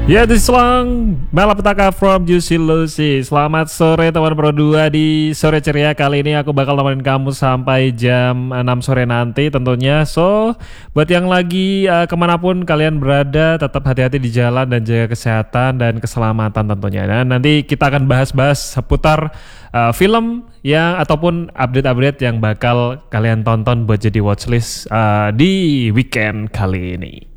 Ya, this song Malapetaka from Juicy Lucy. Selamat sore teman Pro 2 di sore ceria. Kali ini aku bakal nemenin kamu sampai jam 6 sore nanti tentunya. So, buat yang lagi kemanapun kalian berada, tetap hati-hati di jalan dan jaga kesehatan dan keselamatan tentunya. Dan nanti kita akan bahas-bahas seputar film yang ataupun update-update yang bakal kalian tonton buat jadi watchlist di weekend kali ini.